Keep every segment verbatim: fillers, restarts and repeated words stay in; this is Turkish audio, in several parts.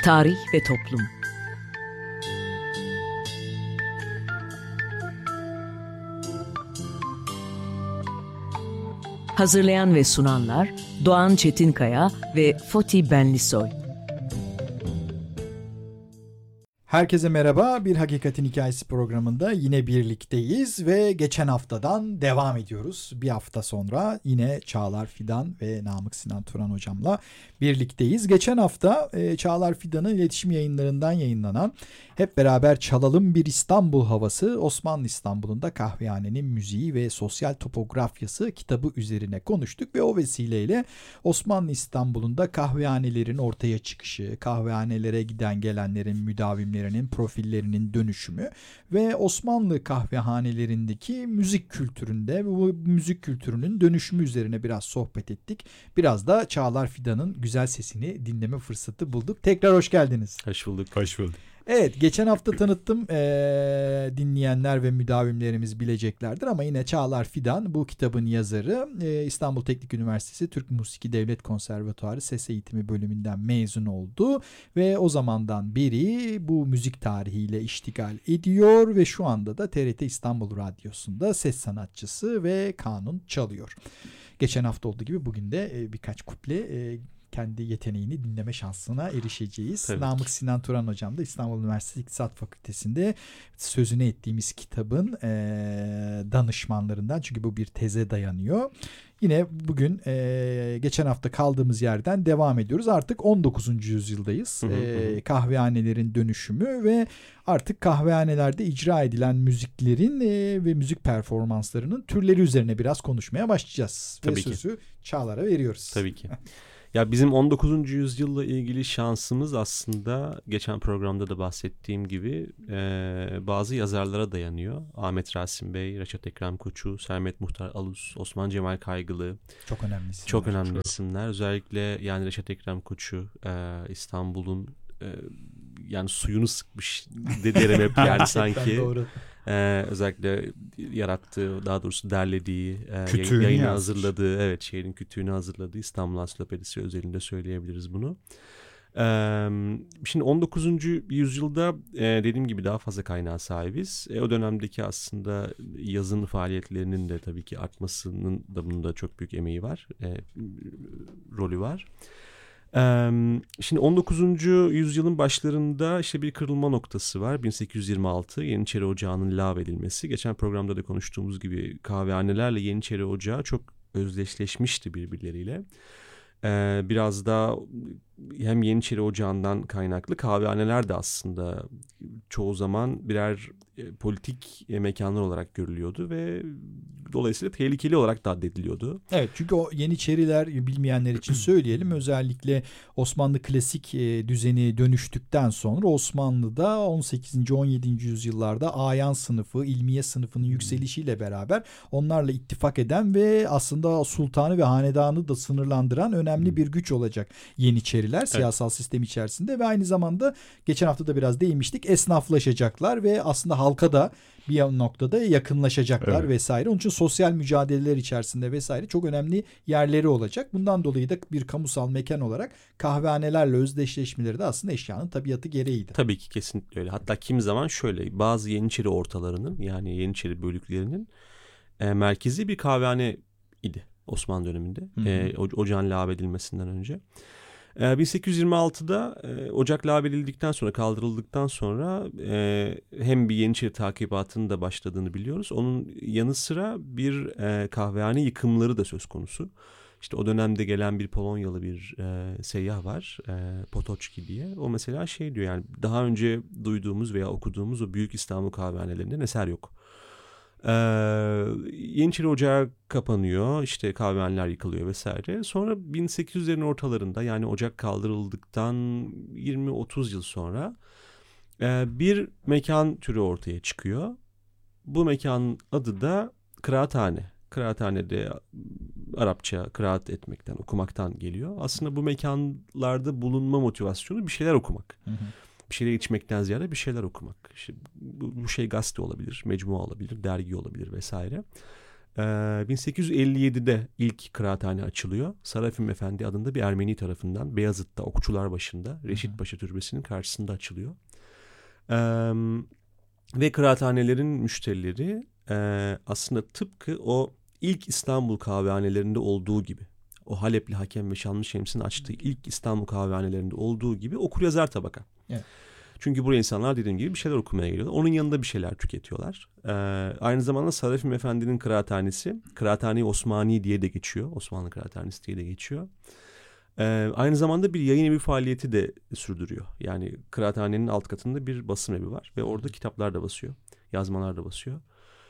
Tarih ve Toplum. Hazırlayan ve sunanlar Doğan Çetinkaya ve Foti Benlisoy. Herkese merhaba. Bir Hakikatin Hikayesi programında yine birlikteyiz ve geçen haftadan devam ediyoruz. Bir hafta sonra yine Çağlar Fidan ve Namık Sinan Turan hocamla birlikteyiz. Geçen hafta e, Çağlar Fidan'ın iletişim yayınlarından yayınlanan Hep Beraber Çalalım Bir İstanbul Havası, Osmanlı İstanbul'unda kahvehanenin müziği ve sosyal topografyası kitabı üzerine konuştuk ve o vesileyle Osmanlı İstanbul'unda kahvehanelerin ortaya çıkışı, kahvehanelere giden gelenlerin, müdavimlerinin profillerinin dönüşümü ve Osmanlı kahvehanelerindeki müzik kültüründe bu müzik kültürünün dönüşümü üzerine biraz sohbet ettik. Biraz da Çağlar Fidan'ın güzel sesini dinleme fırsatı bulduk. Tekrar hoş geldiniz. Hoş bulduk. Hoş bulduk. Evet, geçen hafta tanıttım, ee, dinleyenler ve müdavimlerimiz bileceklerdir ama yine Çağlar Fidan bu kitabın yazarı, ee, İstanbul Teknik Üniversitesi Türk Musiki Devlet Konservatuarı Ses Eğitimi bölümünden mezun oldu ve o zamandan beri bu müzik tarihiyle iştigal ediyor ve şu anda da T R T İstanbul Radyosu'nda ses sanatçısı ve kanun çalıyor. Geçen hafta olduğu gibi bugün de ee, birkaç kuple ee, kendi yeteneğini dinleme şansına erişeceğiz. Tabii Namık ki. Sinan Turan hocam da İstanbul Üniversitesi İktisat Fakültesi'nde sözüne ettiğimiz kitabın e, danışmanlarından. Çünkü bu bir teze dayanıyor. Yine bugün e, geçen hafta kaldığımız yerden devam ediyoruz. Artık on dokuzuncu yüzyıldayız. Hı hı, e, kahvehanelerin dönüşümü ve artık kahvehanelerde icra edilen müziklerin e, ve müzik performanslarının türleri üzerine biraz konuşmaya başlayacağız. Tabii ve ki. Sözü Çağlar'a veriyoruz. Tabii ki. Ya bizim on dokuzuncu yüzyılla ilgili şansımız aslında geçen programda da bahsettiğim gibi e, bazı yazarlara dayanıyor. Ahmet Rasim Bey, Reşat Ekrem Koçu, Sermet Muhtar Alus, Osman Cemal Kaygılı. Çok önemli isimler. Çok önemli çok. isimler. Özellikle yani Reşat Ekrem Koçu e, İstanbul'un e, yani suyunu sıkmış derim hep yani sanki. Doğru. Ee, özellikle yarattığı, daha doğrusu derlediği, e, yayını yazmış. hazırladığı, evet şehrin kütüğünü hazırladığı İstanbul Ansiklopedisi özelinde söyleyebiliriz bunu. Ee, şimdi on dokuzuncu yüzyılda e, dediğim gibi daha fazla kaynağa sahibiz. E, o dönemdeki aslında yazın faaliyetlerinin de tabii ki artmasının da bunda çok büyük emeği var, e, rolü var. Şimdi on dokuzuncu yüzyılın başlarında işte bir kırılma noktası var. bin sekiz yüz yirmi altı Yeniçeri Ocağı'nın lağvedilmesi. Geçen programda da konuştuğumuz gibi kahvehanelerle Yeniçeri Ocağı çok özdeşleşmişti birbirleriyle. Biraz da hem Yeniçeri Ocağı'ndan kaynaklı kahvehaneler de aslında çoğu zaman birer politik mekanlar olarak görülüyordu ve dolayısıyla tehlikeli olarak da addediliyordu. Evet, çünkü o Yeniçeriler, bilmeyenler için söyleyelim, özellikle Osmanlı klasik düzeni dönüştükten sonra Osmanlı'da on sekizinci on yedinci yüzyıllarda ayan sınıfı, ilmiye sınıfının yükselişiyle beraber onlarla ittifak eden ve aslında sultanı ve hanedanı da sınırlandıran önemli bir güç olacak Yeniçeriler siyasal evet. sistem içerisinde ve aynı zamanda geçen hafta da biraz değinmiştik, esnaflaşacaklar ve aslında halka da bir noktada yakınlaşacaklar evet. vesaire. Onun için sosyal mücadeleler içerisinde vesaire çok önemli yerleri olacak. Bundan dolayı da bir kamusal mekan olarak kahvehanelerle özdeşleşmeleri de aslında eşyanın tabiatı gereğiydi. Tabii ki kesinlikle öyle. Hatta kimi zaman şöyle bazı Yeniçeri ortalarının yani Yeniçeri bölüklerinin e, merkezi bir kahvehane idi Osmanlı döneminde. E, ocağın lağvedilmesinden önce. bin sekiz yüz yirmi altıda e, ocak lağvedildikten sonra, kaldırıldıktan sonra e, hem bir Yeniçeri takibatının da başladığını biliyoruz. Onun yanı sıra bir e, kahvehane yıkımları da söz konusu. İşte o dönemde gelen bir Polonyalı bir e, seyyah var, e, Potoczki diye. O mesela şey diyor, yani daha önce duyduğumuz veya okuduğumuz o büyük İstanbul kahvehanelerinden eser yok. Ee, Yeniçeri Ocağı kapanıyor, işte kahvehaneler yıkılıyor vesaire. Sonra bin sekiz yüzlerin ortalarında, yani ocak kaldırıldıktan yirmi otuz yıl sonra e, bir mekan türü ortaya çıkıyor. Bu mekanın adı da kıraathane. Kıraathane de Arapça kıraat etmekten, okumaktan geliyor. Aslında bu mekanlarda bulunma motivasyonu bir şeyler okumak. Hı hı. Bir şeyler içmekten ziyade bir şeyler okumak. İşte bu, bu şey gazete olabilir, mecmua olabilir, dergi olabilir vesaire. Ee, bin sekiz yüz elli yedide ilk kıraathane açılıyor. Sarafim Efendi adında bir Ermeni tarafından Beyazıt'ta Okçular başında Reşit Paşa Türbesi'nin karşısında açılıyor. Ee, ve kıraathanelerin müşterileri e, aslında tıpkı o ilk İstanbul kahvehanelerinde olduğu gibi, o Halepli Hakem ve Şanlı Şems'in açtığı ilk İstanbul kahvehanelerinde olduğu gibi okuryazar tabaka. Evet. Çünkü buraya insanlar dediğim gibi bir şeyler okumaya geliyorlar. Onun yanında bir şeyler tüketiyorlar. Ee, aynı zamanda Sarafim Efendi'nin kıraathanesi, Kıraathane-i Osmani diye de geçiyor. Osmanlı Kıraathanesi diye de geçiyor. Ee, aynı zamanda bir yayın evi faaliyeti de sürdürüyor. Yani kıraathanenin alt katında bir basım evi var ve orada kitaplar da basıyor, yazmalar da basıyor.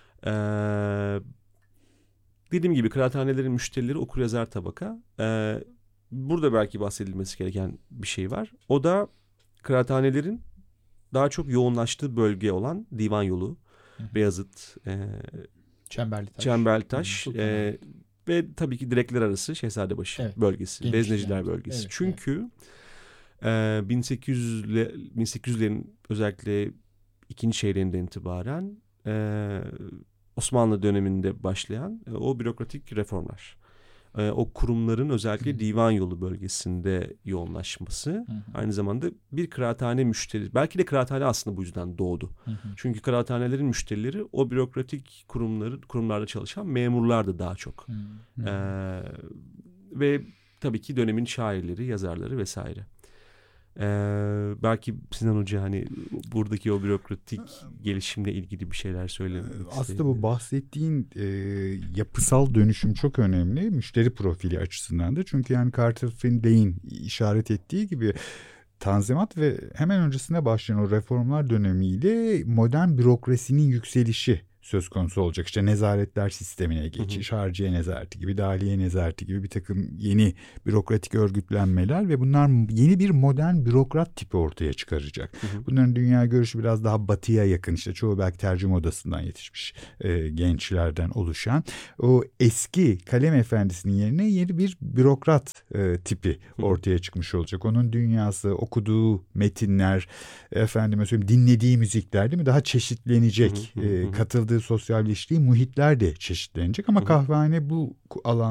Ee, dediğim gibi kıraathanelerin müşterileri okuryazar tabaka. Ee, burada belki bahsedilmesi gereken bir şey var. O da kıraathanelerin daha çok yoğunlaştığı bölge olan Divan Yolu, hı hı. Beyazıt, e, Çemberlitaş, Çemberlitaş e, ve tabii ki Direkler Arası Şehzadebaşı evet. bölgesi, Genç Vezneciler yani. bölgesi. Evet, Çünkü evet. e, bin sekiz yüzlerin özellikle ikinci çeyreğinden itibaren e, Osmanlı döneminde başlayan e, o bürokratik reformlar. O kurumların özellikle Hı. Divan Yolu bölgesinde yoğunlaşması Hı. aynı zamanda bir kıraathane müşteri, belki de kıraathane aslında bu yüzden doğdu. Hı. Çünkü kıraathanelerin müşterileri o bürokratik kurumları kurumlarda çalışan memurlardı daha çok. Hı. Hı. Ee, ve tabii ki dönemin şairleri, yazarları vesaire. Ee, belki Sinan Hoca hani buradaki o bürokratik gelişimle ilgili bir şeyler söylemek istedim. Aslında bu bahsettiğin e, yapısal dönüşüm çok önemli müşteri profili açısından da. Çünkü yani Carter Findlay'in işaret ettiği gibi Tanzimat ve hemen öncesine başlayan o reformlar dönemiyle modern bürokrasinin yükselişi söz konusu olacak. İşte nezaretler sistemine geçiş, hı hı. harciye nezareti gibi, dahiliye nezareti gibi bir takım yeni bürokratik örgütlenmeler ve bunlar yeni bir modern bürokrat tipi ortaya çıkaracak. Hı hı. Bunların dünya görüşü biraz daha batıya yakın, işte çoğu belki tercüme odasından yetişmiş e, gençlerden oluşan. O eski kalem efendisinin yerine yeni bir bürokrat e, tipi hı hı. ortaya çıkmış olacak. Onun dünyası, okuduğu metinler, efendime söyleyeyim dinlediği müzikler değil mi? Daha çeşitlenecek, hı hı hı. E, katıldığı sosyalleştiği muhitler de çeşitlenecek ama kahvehane bu alan